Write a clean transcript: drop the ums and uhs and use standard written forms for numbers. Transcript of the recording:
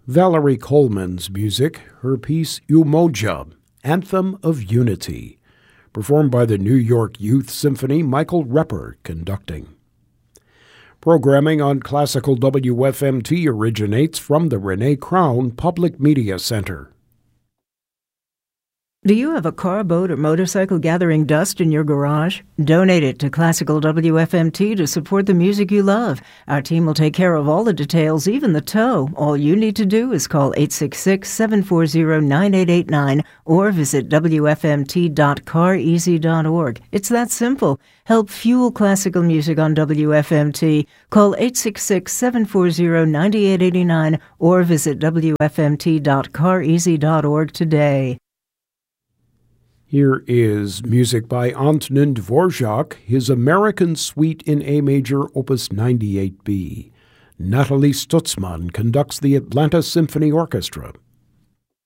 Valerie Coleman's music, her piece Umoja, Anthem of Unity, performed by the New York Youth Symphony, Michael Repper conducting. Programming on Classical WFMT originates from the Renee Crown Public Media Center. Do you have a car, boat, or motorcycle gathering dust in your garage? Donate it to Classical WFMT to support the music you love. Our team will take care of all the details, even the tow. All you need to do is call 866-740-9889 or visit wfmt.careasy.org. It's that simple. Help fuel classical music on WFMT. Call 866-740-9889 or visit wfmt.careasy.org today. Here is music by Antonin Dvorak, his American Suite in A Major, Opus 98B. Natalie Stutzman conducts the Atlanta Symphony Orchestra.